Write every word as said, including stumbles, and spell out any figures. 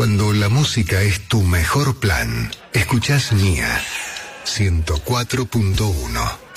Cuando la música es tu mejor plan, escuchás Nia ciento cuatro punto uno.